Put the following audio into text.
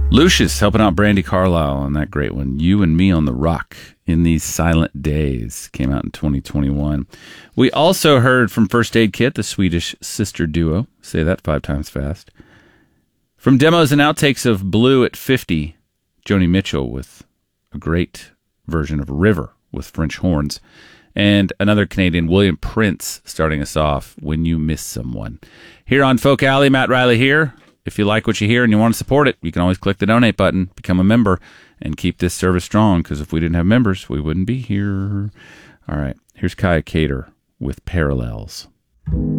Lucius helping out Brandi Carlile on that great one. You and Me on the Rock in These Silent Days came out in 2021. We also heard from First Aid Kit, the Swedish sister duo. Say that 5 times fast. From demos and outtakes of Blue at 50, Joni Mitchell with a great version of River with French horns. And another Canadian, William Prince, starting us off, When You Miss Someone. Here on Folk Alley, Matt Riley here. If you like what you hear and you want to support it, you can always click the donate button, become a member, and keep this service strong, because if we didn't have members, we wouldn't be here. All right, here's Kaya Cater with Parallels.